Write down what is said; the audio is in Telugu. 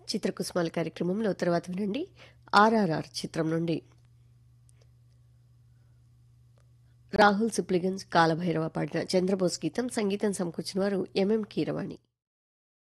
చిత్రకుసుమాల కార్యక్రమంలో తర్వాత వినండి ఆర్ఆర్ఆర్ చిత్రం నుండి రాహుల్ సిప్లిగన్స్ కాలభైరవ పాడిన చంద్రబోస్ గీతం సంగీతం సమకూర్చిన వారు ఎంఎం కీరవాణి.